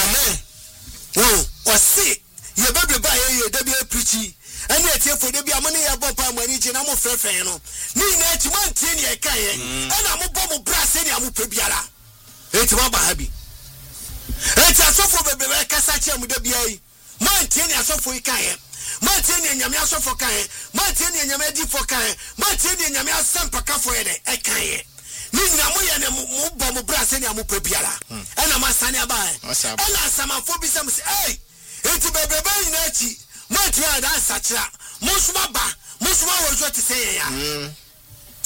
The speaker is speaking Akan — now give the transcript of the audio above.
amen o see ye baby ba ye da bi preach and yet for the Biamani Abba Manage and I'm freffe no. Nina to one tin ye kaye and I'm a bomb brass and I'm prebiara. It's Waba Habi. It's a sofa baby Casacha with the BA. Martin as of for Kaye. Martin and Yamiaso for Kaye. Martin and Yamedi for Kaye. Martin and Yamia Sampaka for a Kaye. Nina Moya and bomb brass and I'm prebiara. And I'm a Sanya by. And I some phobism say, hey, it's a baby Nachi. What you are that such a Musma was what to say.